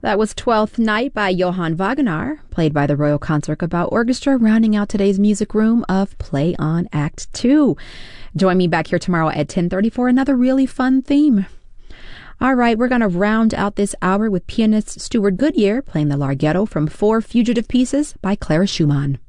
That was Twelfth Night by Johann Wagenaar, played by the Royal Concertgebouw Orchestra, rounding out today's music room of Play On Act 2. Join me back here tomorrow at 10:30 for another really fun theme. All right, we're going to round out this hour with pianist Stewart Goodyear playing the Larghetto from Four Fugitive Pieces by Clara Schumann.